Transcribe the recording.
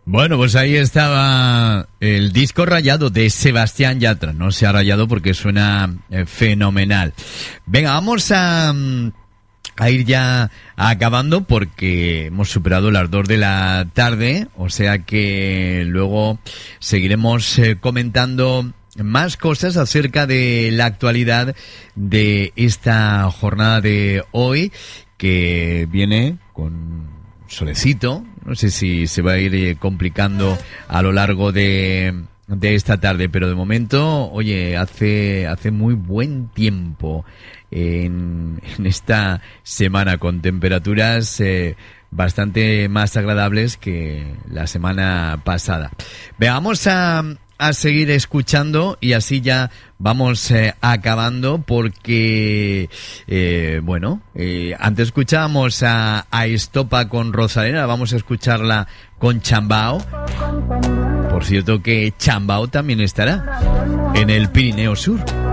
Bueno, pues ahí estaba el disco rayado de Sebastián Yatra. No se ha rayado porque suena fenomenal. Venga, vamos a ir ya acabando porque hemos superado las 2 de la tarde. O sea que luego seguiremos comentando más cosas acerca de la actualidad de esta jornada de hoy, que viene con solecito. No sé si se va a ir complicando a lo largo de esta tarde, pero de momento, oye, hace muy buen tiempo en esta semana, con temperaturas bastante más agradables que la semana pasada. Veamos a seguir escuchando y así ya vamos acabando porque antes escuchábamos a Estopa con Rosalén, vamos a escucharla con Chambao. Por cierto que Chambao también estará en el Pirineo Sur.